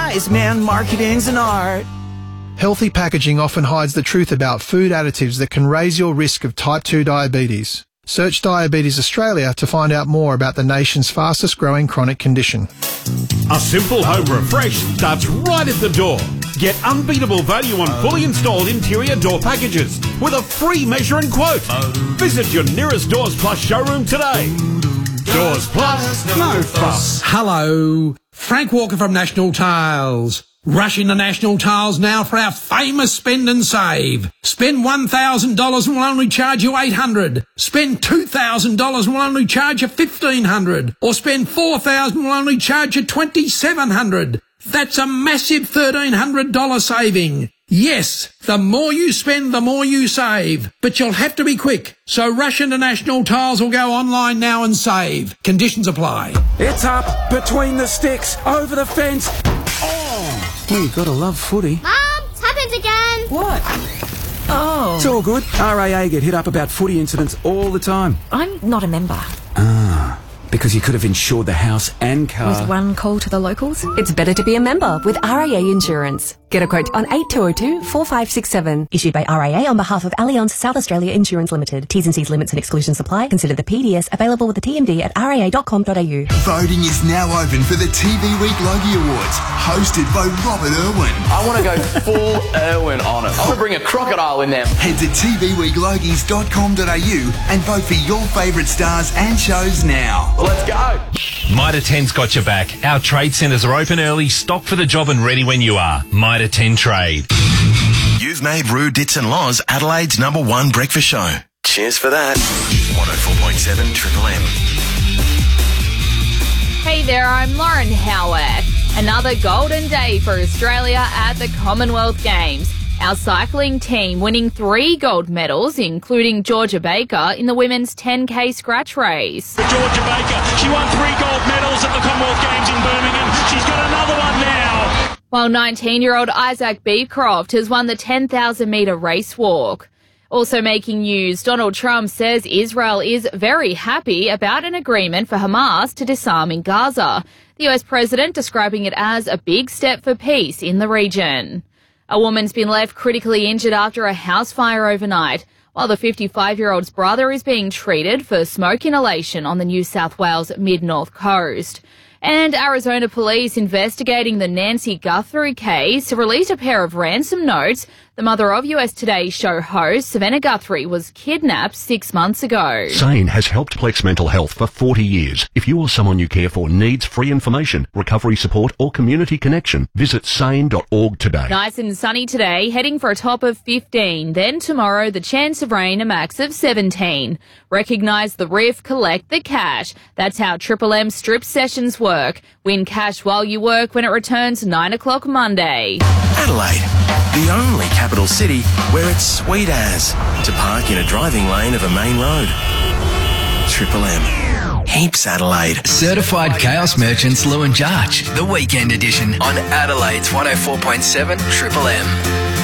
wise man, marketing's an art. Healthy packaging often hides the truth about food additives that can raise your risk of type 2 diabetes. Search Diabetes Australia to find out more about the nation's fastest growing chronic condition. A simple home refresh starts right at the door. Get unbeatable value on fully installed interior door packages with a free measure and quote. Visit your nearest Doors Plus showroom today. Doors Plus, no fuss. Hello, Frank Walker from National Tiles. Rush into National Tiles now for our famous spend and save. Spend $1,000 and we'll only charge you $800. Spend $2,000 and we'll only charge you $1,500. Or spend $4,000 and we'll only charge you $2,700. That's a massive $1,300 saving. Yes, the more you spend, the more you save. But you'll have to be quick. So rush into National Tiles or go online now and save. Conditions apply. It's up, between the sticks, over the fence. Oh, you gotta love footy. Mum, it's happened again. What? Oh. It's all good. RAA get hit up about footy incidents all the time. I'm not a member. Because you could have insured the house and car. With one call to the locals? It's better to be a member with RAA Insurance. Get a quote on 8202 4567. Issued by RAA on behalf of Allianz South Australia Insurance Limited. T's and C's limits and exclusions apply. Consider the PDS available with the TMD at raa.com.au. Voting is now open for the TV Week Logie Awards, hosted by Robert Irwin. I want to go full Irwin on it. I want to bring a crocodile in there. Head to tvweeklogies.com.au and vote for your favourite stars and shows now. Let's go. Mitre 10's got your back. Our trade centres are open early, stocked for the job and ready when you are. Mitre 10 Trade. You've made Roo, Dits and Loz Adelaide's #1 breakfast show. Cheers for that. 104.7 Triple M. Hey there, I'm Lauren Howarth. Another golden day for Australia at the Commonwealth Games. Our cycling team winning 3 gold medals, including Georgia Baker in the women's 10K scratch race. Georgia Baker, she won 3 gold medals at the Commonwealth Games in Birmingham. She's got another one now. While 19-year-old Isaac Beecroft has won the 10,000-metre race walk. Also making news, Donald Trump says Israel is very happy about an agreement for Hamas to disarm in Gaza. The US president describing it as a big step for peace in the region. A woman's been left critically injured after a house fire overnight, while the 55-year-old's brother is being treated for smoke inhalation on the New South Wales mid-north coast. And Arizona police investigating the Nancy Guthrie case released a pair of ransom notes. The mother of US Today show host Savannah Guthrie was kidnapped 6 months ago. SANE has helped Plex Mental Health for 40 years. If you or someone you care for needs free information, recovery support or community connection, visit sane.org today. Nice and sunny today, heading for a top of 15. Then tomorrow, the chance of rain, a max of 17. Recognise the riff, collect the cash. That's how Triple M strip sessions work. Win cash while you work when it returns 9 o'clock Monday. Adelaide, the only capital city where it's sweet as to park in a driving lane of a main road. Triple M. Heaps Adelaide. Certified Chaos Merchants Lou and Jarch, the weekend edition on Adelaide's 104.7 Triple M.